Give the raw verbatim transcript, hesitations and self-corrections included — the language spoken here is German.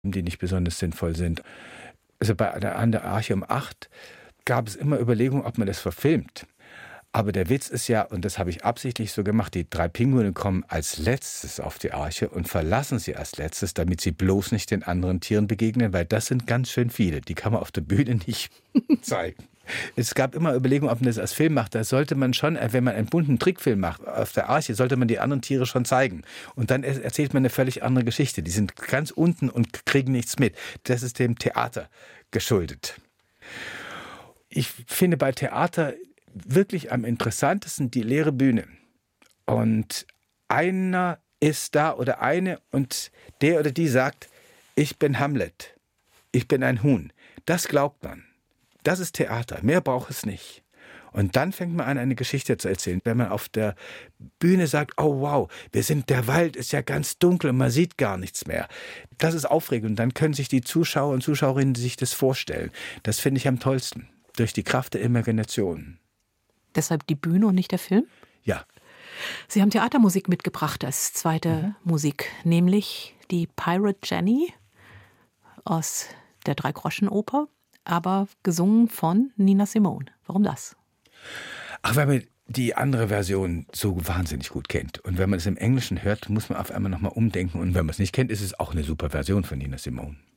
die nicht besonders sinnvoll sind. Also bei der, an der Arche um acht gab es immer Überlegungen, ob man das verfilmt. Aber der Witz ist ja, und das habe ich absichtlich so gemacht, die drei Pinguine kommen als letztes auf die Arche und verlassen sie als letztes, damit sie bloß nicht den anderen Tieren begegnen, weil das sind ganz schön viele. Die kann man auf der Bühne nicht zeigen. Es gab immer Überlegungen, ob man das als Film macht. Da sollte man schon, wenn man einen bunten Trickfilm macht, auf der Arche, sollte man die anderen Tiere schon zeigen. Und dann erzählt man eine völlig andere Geschichte. Die sind ganz unten und kriegen nichts mit. Das ist dem Theater geschuldet. Ich finde bei Theater wirklich am interessantesten die leere Bühne. Und einer ist da oder eine und der oder die sagt, ich bin Hamlet, ich bin ein Huhn. Das glaubt man. Das ist Theater. Mehr braucht es nicht. Und dann fängt man an, eine Geschichte zu erzählen. Wenn man auf der Bühne sagt, oh wow, wir sind, der Wald ist ja ganz dunkel und man sieht gar nichts mehr. Das ist aufregend. Und dann können sich die Zuschauer und Zuschauerinnen sich das vorstellen. Das finde ich am tollsten. Durch die Kraft der Imagination. Deshalb die Bühne und nicht der Film? Ja. Sie haben Theatermusik mitgebracht als zweite mhm. Musik, nämlich die Pirate Jenny aus der Dreigroschenoper, aber gesungen von Nina Simone. Warum das? Ach, weil man die andere Version so wahnsinnig gut kennt. Und wenn man es im Englischen hört, muss man auf einmal nochmal umdenken. Und wenn man es nicht kennt, ist es auch eine super Version von Nina Simone.